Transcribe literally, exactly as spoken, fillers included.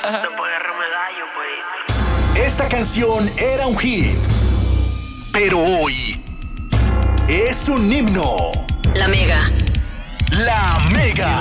Esta canción era un hit, pero hoy es un himno. La Mega. La Mega.